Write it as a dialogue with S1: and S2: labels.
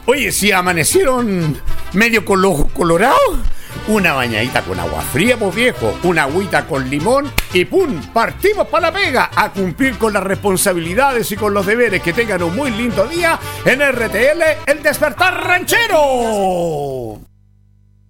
S1: Oye, si amanecieron medio con los ojos colorados, una bañadita con agua fría, pues viejo, una agüita con limón y ¡pum! Partimos para la pega a cumplir con las responsabilidades y con los deberes. Que tengan un muy lindo día en RTL, El Despertar Ranchero.